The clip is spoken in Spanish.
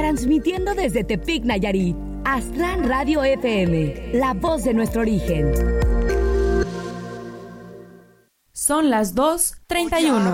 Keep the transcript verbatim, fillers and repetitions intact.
transmitiendo desde Tepic, Nayarit. Aztlán Radio F M, la voz de nuestro origen. Son las dos treinta y uno.